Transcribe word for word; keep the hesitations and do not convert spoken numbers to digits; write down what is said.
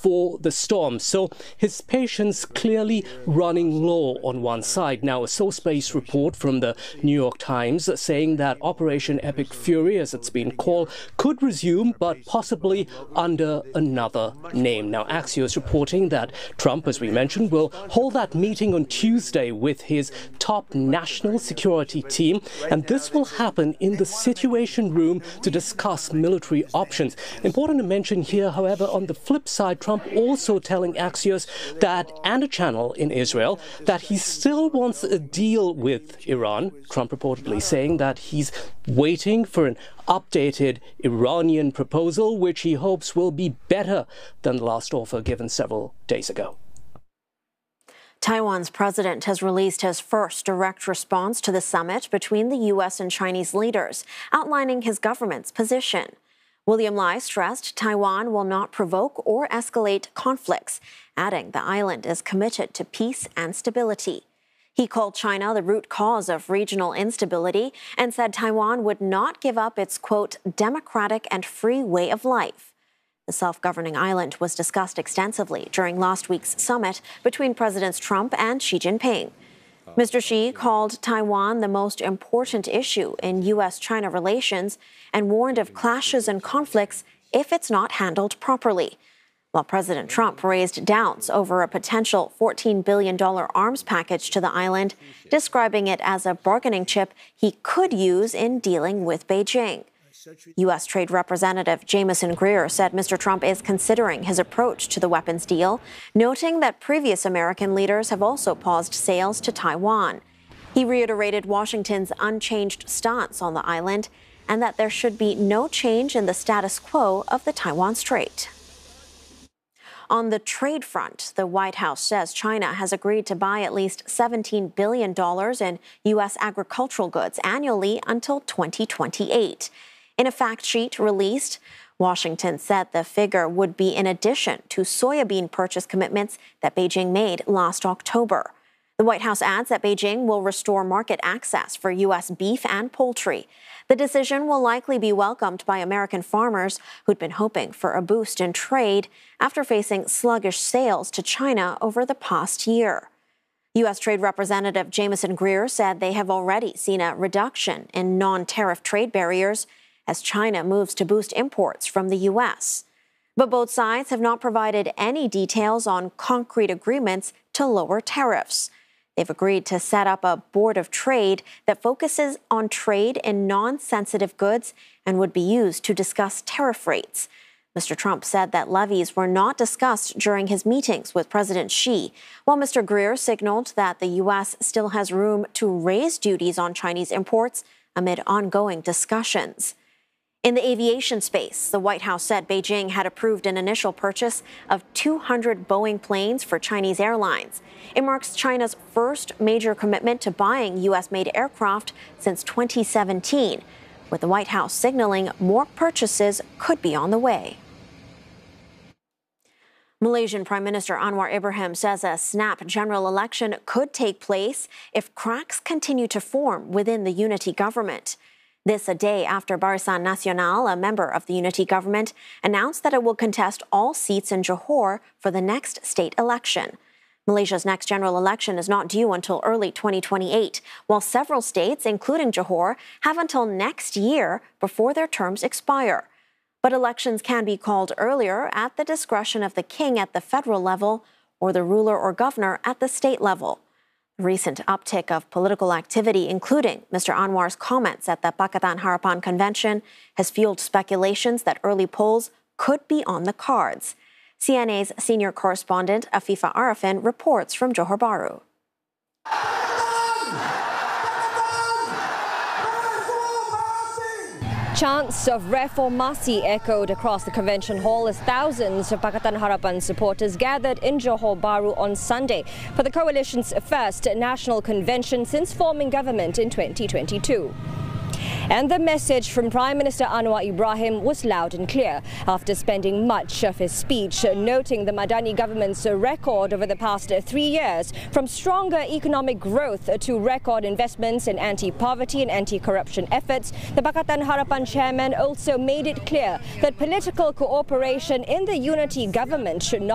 before the storm. So his patience clearly running low on one side. Now, a source-based report from the New York Times saying that Operation Epic Fury, as it's been called, could resume, but possibly under another name. Now, Axios reporting that Trump, as we mentioned, will hold that meeting on Tuesday with his top national security team, and this will happen in the Situation Room to discuss military options. Important to mention here, however, on the flip side, Trump also telling Axios that, and a channel in Israel, that he still wants a deal with Iran. Trump reportedly saying that he's waiting for an updated Iranian proposal, which he hopes will be better than the last offer given several days ago. Taiwan's president has released his first direct response to the summit between the U S and Chinese leaders, outlining his government's position. William Lai stressed Taiwan will not provoke or escalate conflicts, adding the island is committed to peace and stability. He called China the root cause of regional instability and said Taiwan would not give up its, quote, democratic and free way of life. The self-governing island was discussed extensively during last week's summit between Presidents Trump and Xi Jinping. Mister Xi called Taiwan the most important issue in U S China relations and warned of clashes and conflicts if it's not handled properly, while President Trump raised doubts over a potential fourteen billion dollars arms package to the island, describing it as a bargaining chip he could use in dealing with Beijing. U S Trade Representative Jamieson Greer said Mister Trump is considering his approach to the weapons deal, noting that previous American leaders have also paused sales to Taiwan. He reiterated Washington's unchanged stance on the island and that there should be no change in the status quo of the Taiwan Strait. On the trade front, the White House says China has agreed to buy at least seventeen billion dollars in U S agricultural goods annually until twenty twenty-eight. In a fact sheet released, Washington said the figure would be in addition to soybean purchase commitments that Beijing made last October. The White House adds that Beijing will restore market access for U S beef and poultry. The decision will likely be welcomed by American farmers who'd been hoping for a boost in trade after facing sluggish sales to China over the past year. U S Trade Representative Jamieson Greer said they have already seen a reduction in non-tariff trade barriers as China moves to boost imports from the U S. But both sides have not provided any details on concrete agreements to lower tariffs. They've agreed to set up a board of trade that focuses on trade in non-sensitive goods and would be used to discuss tariff rates. Mister Trump said that levies were not discussed during his meetings with President Xi, while Mister Greer signaled that the U S still has room to raise duties on Chinese imports amid ongoing discussions. In the aviation space, the White House said Beijing had approved an initial purchase of two hundred Boeing planes for Chinese airlines. It marks China's first major commitment to buying U S-made aircraft since twenty seventeen, with the White House signaling more purchases could be on the way. Malaysian Prime Minister Anwar Ibrahim says a snap general election could take place if cracks continue to form within the unity government. This a day after Barisan Nasional, a member of the unity government, announced that it will contest all seats in Johor for the next state election. Malaysia's next general election is not due until early twenty twenty-eight, while several states, including Johor, have until next year before their terms expire. But elections can be called earlier at the discretion of the king at the federal level or the ruler or governor at the state level. Recent uptick of political activity, including Mister Anwar's comments at the Pakatan Harapan Convention, has fueled speculations that early polls could be on the cards. C N A's senior correspondent Afifa Arifin reports from Johor Bahru. Chants of Reformasi echoed across the convention hall as thousands of Pakatan Harapan supporters gathered in Johor Bahru on Sunday for the coalition's first national convention since forming government in twenty twenty-two. And the message from Prime Minister Anwar Ibrahim was loud and clear after spending much of his speech noting the Madani government's record over the past three years, from stronger economic growth to record investments in anti-poverty and anti-corruption efforts. The Pakatan Harapan chairman also made it clear that political cooperation in the unity government should not